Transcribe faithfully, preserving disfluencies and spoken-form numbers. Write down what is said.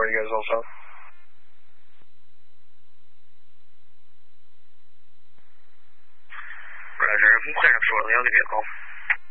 for you guys also. Roger. I'm clear up shortly. I'll give you a call.